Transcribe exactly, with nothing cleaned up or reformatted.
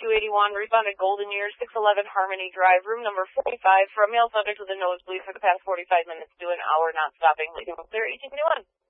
two eighty-one, responded Golden Years, six eleven Harmony Drive, room number forty-five, for a male subject with a nosebleed for the past forty-five minutes to an hour, not stopping. Clear, eighteen twenty-one.